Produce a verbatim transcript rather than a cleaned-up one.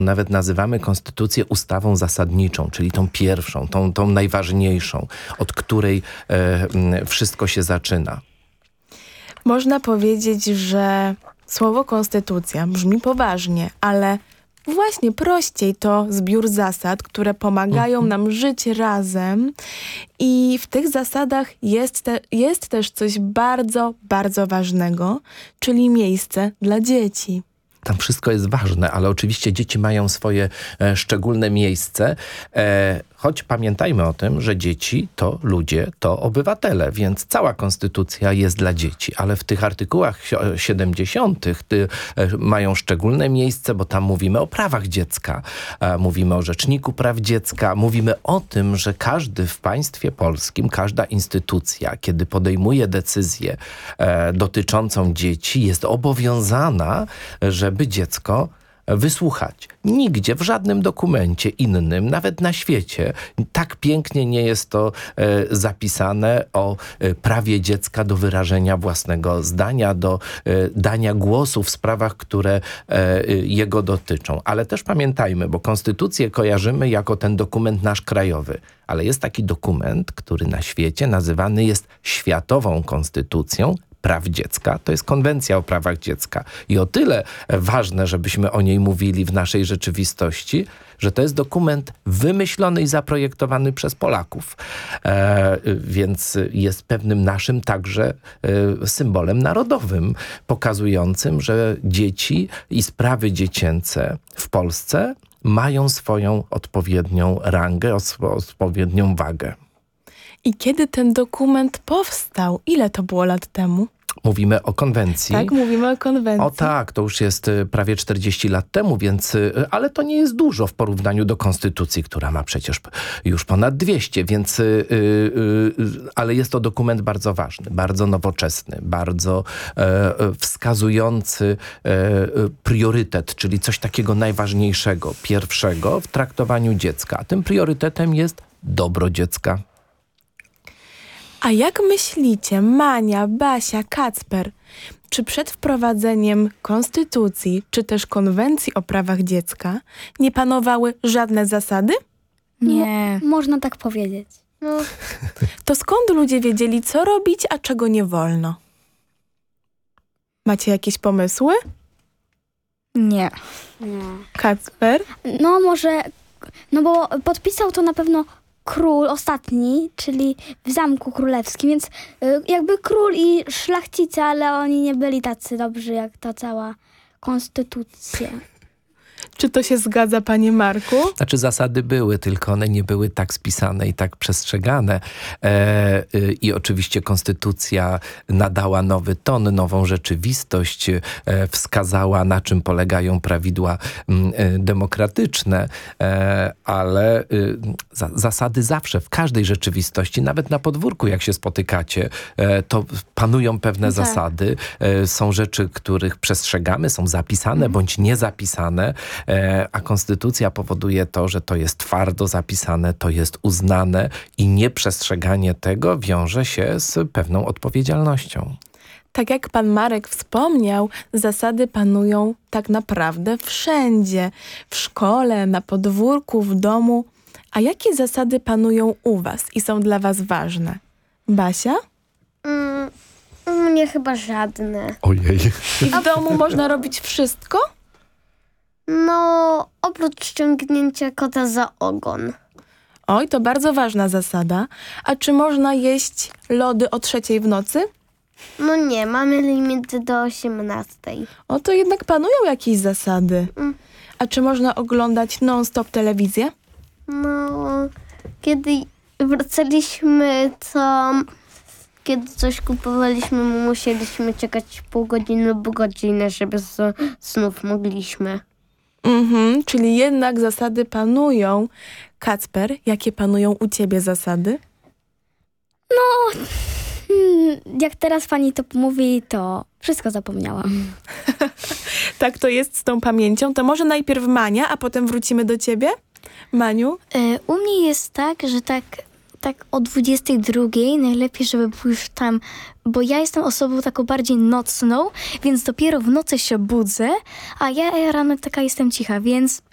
Nawet nazywamy konstytucję ustawą zasadniczą, czyli tą pierwszą, tą, tą najważniejszą, od której e, wszystko się zaczyna. Można powiedzieć, że słowo konstytucja brzmi poważnie, ale właśnie prościej to zbiór zasad, które pomagają nam żyć razem i w tych zasadach jest, te, jest też coś bardzo, bardzo ważnego, czyli miejsce dla dzieci. Tam wszystko jest ważne, ale oczywiście dzieci mają swoje e, szczególne miejsce, e, choć pamiętajmy o tym, że dzieci to ludzie, to obywatele, więc cała konstytucja jest dla dzieci, ale w tych artykułach siedemdziesiątych ty, e, mają szczególne miejsce, bo tam mówimy o prawach dziecka, e, mówimy o Rzeczniku Praw Dziecka, mówimy o tym, że każdy w państwie polskim, każda instytucja, kiedy podejmuje decyzję e, dotyczącą dzieci, jest obowiązana, że żeby dziecko wysłuchać. Nigdzie, w żadnym dokumencie innym, nawet na świecie, tak pięknie nie jest to e, zapisane o e, prawie dziecka do wyrażenia własnego zdania, do e, dania głosu w sprawach, które e, jego dotyczą. Ale też pamiętajmy, bo konstytucję kojarzymy jako ten dokument nasz krajowy, ale jest taki dokument, który na świecie nazywany jest Światową Konstytucją Praw Dziecka. To jest konwencja o prawach dziecka. I o tyle ważne, żebyśmy o niej mówili w naszej rzeczywistości, że to jest dokument wymyślony i zaprojektowany przez Polaków. E, więc jest pewnym naszym także e, symbolem narodowym, pokazującym, że dzieci i sprawy dziecięce w Polsce mają swoją odpowiednią rangę, odpowiednią wagę. I kiedy ten dokument powstał? Ile to było lat temu? Mówimy o konwencji. Tak, mówimy o konwencji. O tak, to już jest prawie czterdzieści lat temu, więc, ale to nie jest dużo w porównaniu do konstytucji, która ma przecież już ponad dwieście, więc, yy, yy, ale jest to dokument bardzo ważny, bardzo nowoczesny, bardzo e, wskazujący e, priorytet, czyli coś takiego najważniejszego, pierwszego w traktowaniu dziecka. A tym priorytetem jest dobro dziecka. A jak myślicie, Mania, Basia, Kacper, czy przed wprowadzeniem konstytucji, czy też konwencji o prawach dziecka nie panowały żadne zasady? Nie. Mo- można tak powiedzieć. No. To skąd ludzie wiedzieli, co robić, a czego nie wolno? Macie jakieś pomysły? Nie. Nie. Kacper? No może, no bo podpisał to na pewno król ostatni, czyli w Zamku Królewskim, więc y, jakby król i szlachcice, ale oni nie byli tacy dobrzy jak ta cała konstytucja. Czy to się zgadza, panie Marku? Znaczy zasady były, tylko one nie były tak spisane i tak przestrzegane. E, y, I oczywiście konstytucja nadała nowy ton, nową rzeczywistość, e, wskazała, na czym polegają prawidła m, e, demokratyczne, e, ale y, za, zasady zawsze, w każdej rzeczywistości, nawet na podwórku, jak się spotykacie, e, to panują pewne tak. zasady. E, są rzeczy, których przestrzegamy, są zapisane mm. bądź niezapisane, a konstytucja powoduje to, że to jest twardo zapisane, to jest uznane i nieprzestrzeganie tego wiąże się z pewną odpowiedzialnością. Tak jak pan Marek wspomniał, zasady panują tak naprawdę wszędzie. W szkole, na podwórku, w domu. A jakie zasady panują u was i są dla was ważne? Basia? Mm, u mnie chyba żadne. Ojej. I w domu można robić wszystko? No, oprócz ściągnięcia kota za ogon. Oj, to bardzo ważna zasada. A czy można jeść lody o trzeciej w nocy? No nie, mamy limit do osiemnastej. O, to jednak panują jakieś zasady. Mm. A czy można oglądać non-stop telewizję? No, kiedy wracaliśmy, to kiedy coś kupowaliśmy, musieliśmy czekać pół godziny lub godzinę, żeby z, znów mogliśmy. Mhm, czyli jednak zasady panują. Kacper, jakie panują u ciebie zasady? No, hmm, jak teraz pani to mówi, to wszystko zapomniałam. Tak to jest z tą pamięcią. To może najpierw Mania, a potem wrócimy do ciebie? Maniu? Y, u mnie jest tak, że tak, tak o dwudziestej drugiej najlepiej, żeby był już tam, bo ja jestem osobą taką bardziej nocną, więc dopiero w nocy się budzę, a ja rano taka jestem cicha, więc